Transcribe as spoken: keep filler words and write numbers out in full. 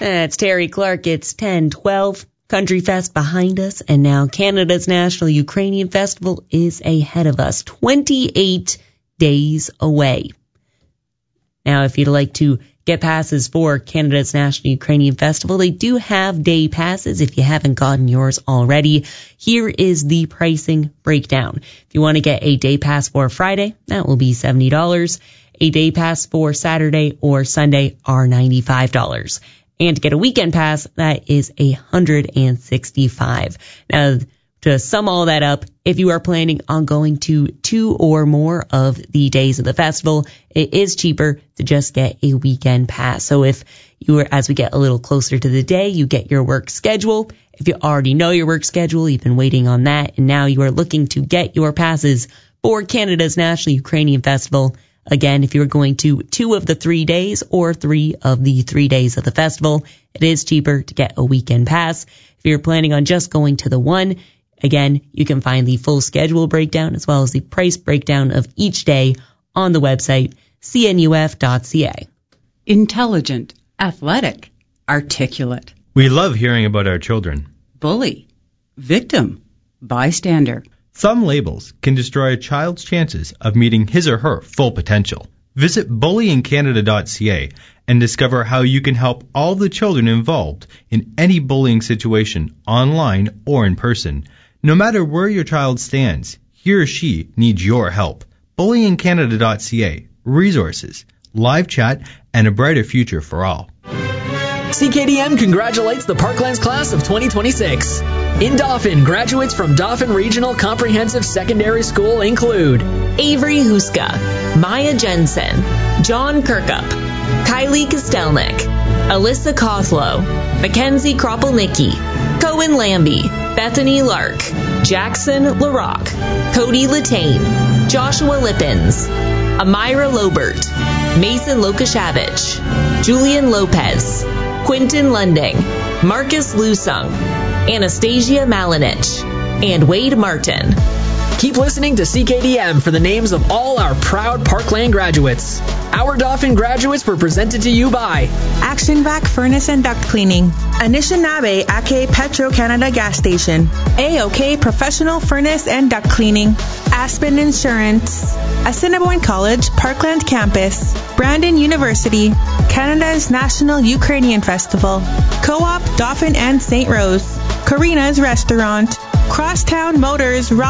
It's Terry Clark. It's ten twelve. Country Fest behind us, and now Canada's National Ukrainian Festival is ahead of us, twenty-eight days away. Now, if you'd like to get passes for Canada's National Ukrainian Festival, they do have day passes if you haven't gotten yours already. Here is the pricing breakdown. If you want to get a day pass for Friday, that will be seventy dollars. A day pass for Saturday or Sunday are ninety-five dollars. And to get a weekend pass, that is one hundred sixty-five dollars. Now, to sum all that up, if you are planning on going to two or more of the days of the festival, it is cheaper to just get a weekend pass. So if you are, as we get a little closer to the day, you get your work schedule. If you already know your work schedule, you've been waiting on that, and now you are looking to get your passes for Canada's National Ukrainian Festival. Again, if you're going to two of the three days or three of the three days of the festival, it is cheaper to get a weekend pass. If you're planning on just going to the one, again, you can find the full schedule breakdown as well as the price breakdown of each day on the website, c n u f dot c a. Intelligent, athletic, articulate. We love hearing about our children. Bully, victim, bystander. Some labels can destroy a child's chances of meeting his or her full potential. Visit bullying canada dot c a and discover how you can help all the children involved in any bullying situation, online or in person. No matter where your child stands, he or she needs your help. bullying canada dot c a. Resources, live chat, and a brighter future for all. C K D M congratulates the Parklands class of twenty twenty-six. In Dauphin, graduates from Dauphin Regional Comprehensive Secondary School include Avery Huska, Maya Jensen, John Kirkup, Kylie Kostelnik, Alyssa Kothlow, Mackenzie Kropelnicki, Cohen Lambie, Bethany Lark, Jackson LaRock, Cody Latane, Joshua Lippins, Amira Lobert, Mason Lokashavich, Julian Lopez, Quinton Lunding, Marcus Lusung, Anastasia Malinich, and Wade Martin. Keep listening to C K D M for the names of all our proud Parkland graduates. Our Dauphin graduates were presented to you by Action Vac Furnace and Duct Cleaning, Anishinaabe Ake Petro Canada Gas Station, A-OK Professional Furnace and Duct Cleaning, Aspen Insurance, Assiniboine College Parkland Campus, Brandon University, Canada's National Ukrainian Festival, Co-op Dauphin and Saint Rose, Karina's Restaurant, Crosstown Motors